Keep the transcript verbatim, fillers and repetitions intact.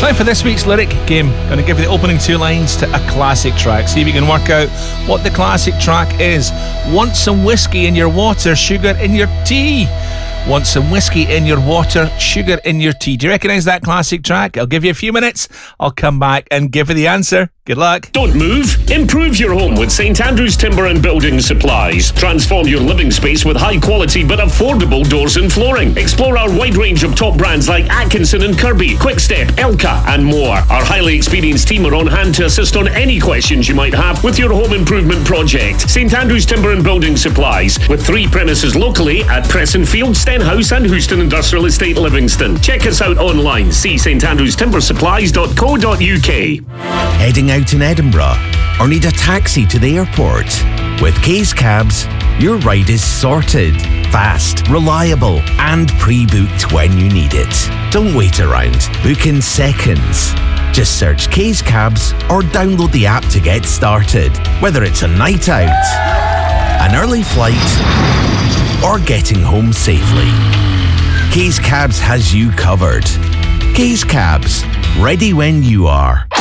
Time for this week's lyric game. Going to give you the opening two lines to a classic track. See if you can work out what the classic track is. Want some whiskey in your water, sugar in your tea. Want some whiskey in your water, sugar in your tea. Do you recognise that classic track? I'll give you a few minutes. I'll come back and give you the answer. Good luck. Don't move. Improve your home with St Andrews Timber and Building Supplies. Transform your living space with high quality but affordable doors and flooring. Explore our wide range of top brands like Atkinson and Kirby, Quickstep, Elka and more. Our highly experienced team are on hand to assist on any questions you might have with your home improvement project. St Andrews Timber and Building Supplies, with three premises locally at Pressenfield, Stenhouse and Houston Industrial Estate, Livingston. Check us out online. See st andrews timber supplies dot co dot u k. Heading out in Edinburgh or need a taxi to the airport? With Kay's Cabs, your ride is sorted, fast, reliable and pre-booked when you need it. Don't wait around, book in seconds. Just search Kay's Cabs or download the app to get started. Whether it's a night out, an early flight or getting home safely, Kay's Cabs has you covered. Kay's Cabs, ready when you are.